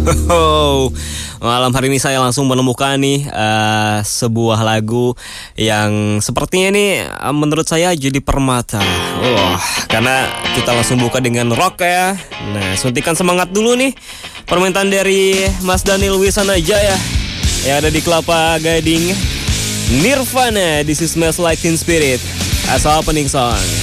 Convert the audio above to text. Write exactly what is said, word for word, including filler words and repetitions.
Oh, malam hari ini saya langsung menemukan nih uh, sebuah lagu yang sepertinya nih uh, menurut saya jadi permata. Oh, karena kita langsung buka dengan rock ya. Nah, suntikan semangat dulu nih. Permintaan dari Mas Daniel Wisanajaya yang ada di Kelapa Gading. Nirvana, This Is Smells Like Teen Spirit as opening song.